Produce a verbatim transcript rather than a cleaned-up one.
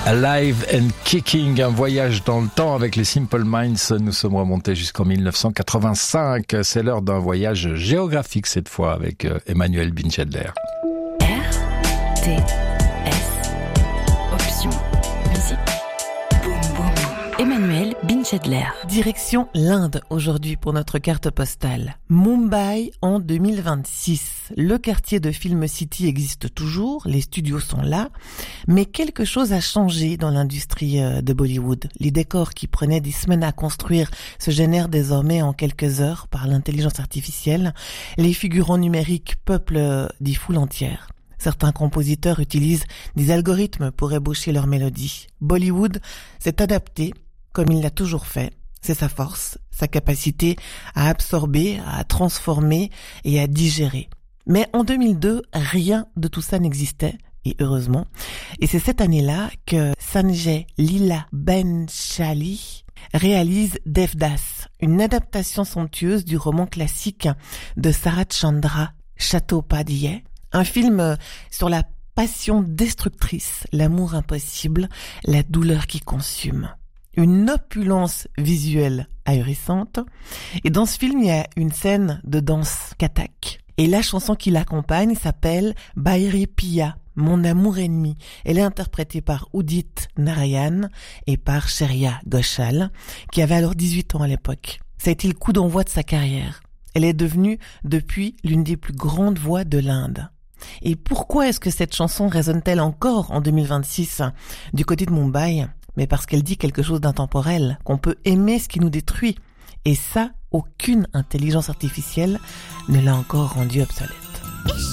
Alive and Kicking, un voyage dans le temps avec les Simple Minds. Nous sommes remontés jusqu'en dix-neuf cent quatre-vingt-cinq. C'est l'heure d'un voyage géographique cette fois avec Emmanuel Binchedler. R T S Option Musique. Boum boum boum. Emmanuel Binchedler. Direction l'Inde aujourd'hui pour notre carte postale. Mumbai en deux mille vingt-six. Le quartier de Film City existe toujours, les studios sont là, mais quelque chose a changé dans l'industrie de Bollywood. Les décors qui prenaient des semaines à construire se génèrent désormais en quelques heures par l'intelligence artificielle. Les figurants numériques peuplent des foules entières. Certains compositeurs utilisent des algorithmes pour ébaucher leurs mélodies. Bollywood s'est adapté comme il l'a toujours fait. C'est sa force, sa capacité à absorber, à transformer et à digérer. Mais en deux mille deux, rien de tout ça n'existait, et heureusement. Et c'est cette année-là que Sanjay Leela Bhansali réalise Devdas, une adaptation somptueuse du roman classique de Sarat Chandra Chattopadhyay, un film sur la passion destructrice, l'amour impossible, la douleur qui consume. Une opulence visuelle ahurissante. Et dans ce film, il y a une scène de danse kathak. Et la chanson qui l'accompagne s'appelle Bhairi Piya, mon amour ennemi. Elle est interprétée par Udit Narayan et par Shreya Ghoshal, qui avait alors dix-huit ans à l'époque. Ça a été le coup d'envoi de sa carrière. Elle est devenue, depuis, l'une des plus grandes voix de l'Inde. Et pourquoi est-ce que cette chanson résonne-t-elle encore en deux mille vingt-six du côté de Mumbai ? Mais parce qu'elle dit quelque chose d'intemporel, qu'on peut aimer ce qui nous détruit. Et ça, aucune intelligence artificielle ne l'a encore rendu obsolète.